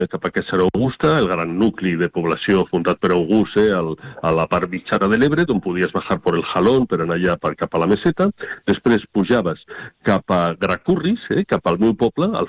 cap a Caçar Augusta, el gran nucli de població fundat per August, a la part mitjana de l'Ebre, d'on podies bajar per el Jalón per anar allà cap a la Meseta. Després pujaves cap a Gracurris, cap al meu poble, al